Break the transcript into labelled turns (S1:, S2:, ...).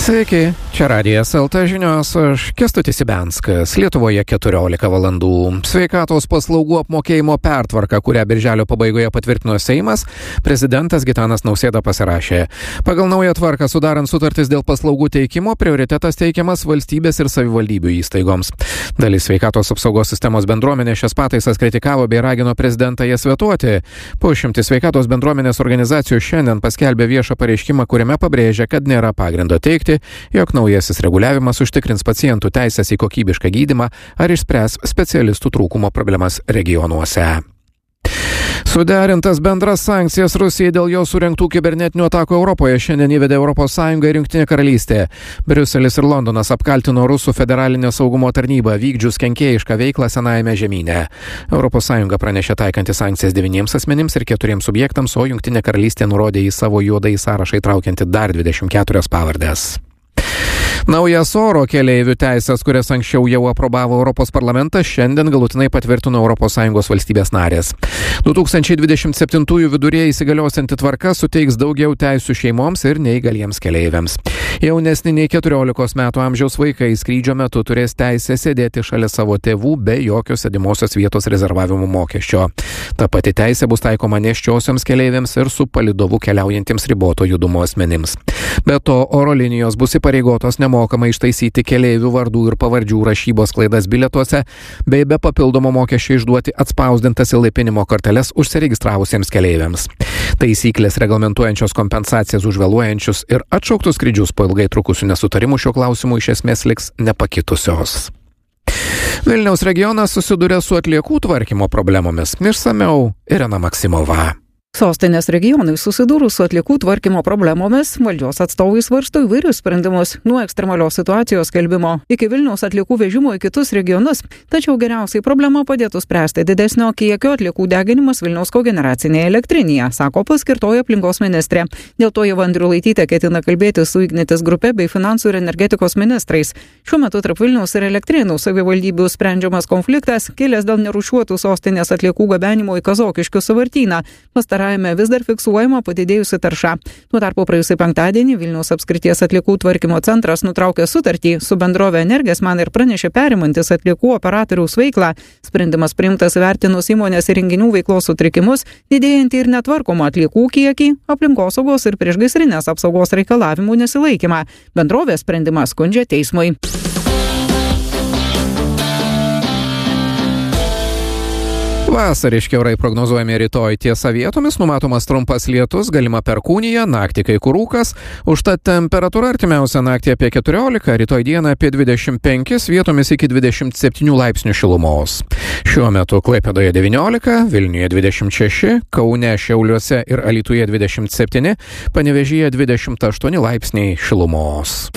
S1: Sveiki, čia Radijas LT žinios, aš Kęstutis Ibenskas, Lietuvoje 14 valandų. Sveikatos paslaugų apmokėjimo pertvarka, kurią birželio pabaigoje patvirtino Seimas, prezidentas Gitanas Nausėda pasirašė. Pagal naują tvarką sudarant sutartis dėl paslaugų teikimo, prioritetas teikiamas valstybės ir savivaldybių įstaigoms. Dalis sveikatos apsaugos sistemos bendruomenė šias pataisas kritikavo bei ragino prezidentą jas vetuoti. Pusšimtis sveikatos bendruomenės organizacijų šiandien paskelbė viešą pareiškimą, kuriame pabrėžia, kad nėra pagrindo teikti, jog naujasis reguliavimas užtikrins pacientų teisės į kokybišką gydymą ar išspręs specialistų trūkumo problemas regionuose. Suderintas bendras sankcijas Rusijai dėl jo surengtų kibernetinių atakų Europoje šiandien įvedė ES ir Jungtinė karalystė. Briuselis ir Londonas apkaltino Rusų federalinę saugumo tarnybą vykdžius kenkėjišką veiklą senajame žemyne. ES pranešė taikanti sankcijas 9 asmenims ir 4 subjektams, o Jungtinė karalystė nurodė į savo juodąjį sąrašą įtraukianti dar 24 pavardės. Naujas oro keleivių teisės, kurias anksčiau jau aprobavo Europos parlamentas, šiandien galutinai patvirtino ES valstybės narės. 2027 viduryje įsigaliosianti tvarka suteiks daugiau teisių šeimoms ir neįgaliems keleiviams. Jaunesni nei 14 metų amžiaus vaikai skrydžio metu turės teisę sėdėti šalia savo tėvų be jokio sėdimosios vietos rezervavimo mokesčio. Ta pati teisė bus taikoma nėščiosioms keleiviams ir su palydovu keliaujantiems riboto judumo asmenims. Be to, oro linijos bus įpareigotos nemokamai ištaisyti keleivių vardų ir pavardžių rašybos klaidas bilietuose, bei be papildomo mokesčio išduoti atspausdintas įlaipinimo korteles užsiregistravusiems keleiviams. Taisyklės reglamentuojančios kompensacijas už vėluojančius ir atšauktus skrydžius po ilgai trukusių nesutarimų šiuo klausimu iš esmės liks nepakitusios. Vilniaus regionas susiduria su atliekų tvarkymo problemomis. Išsamiau Irena Maksimova.
S2: Sostinės regionai susidūrus su atliekų tvarkymo problemomis, valdžios atstovai svarsto įvairius sprendimus, nuo ekstremalios situacijos skelbimo iki Vilniaus atliekų vežimo į kitus regionus. Tačiau geriausiai problemą padėtų spręsti didesnio kiekio atliekų deginimas Vilniaus kogeneracinėje elektrinėje, sako paskirtoji aplinkos ministrė. Dėl to Ieva Andriulaitytė ketina kalbėti su Ignitis grupe bei finansų ir energetikos ministrais. Šiuo metu tarp Vilniaus ir Elektrėnų savivaldybių sprendžiamas konfliktas, kilęs dėl nerūšiuotų sostinės atliekų gabenimo į Kazokiškių sąvartyną. Vis dar fiksuojama padidėjusi tarša. Tuo tarpu praėjusį penktadienį Vilniaus apskrities atliekų tvarkymo centras nutraukė sutartį su bendrove Energesman ir pranešė perimantis atliekų operatoriaus veiklą. Sprendimas priimtas vertinus įmonės įrenginių veiklos sutrikimus, didėjantį ir netvarkomą atliekų kiekį, aplinkosaugos ir priešgaisrinės apsaugos reikalavimų nesilaikymą. Bendrovės sprendimą skundžia teismui.
S1: Vasariški orai prognozuojami rytoj, tiesa vietomis numatomas trumpas lietus, galima perkūnija, naktį kai kur rūkas, užtat temperatūra artimiausią naktį apie 14, rytoj dieną apie 25, vietomis iki 27 laipsnių šilumos. Šiuo metu Klaipėdoje 19, Vilniuje 26, Kaune, Šiauliuose ir Alytuje 27, Panevėžyje 28 laipsniai šilumos.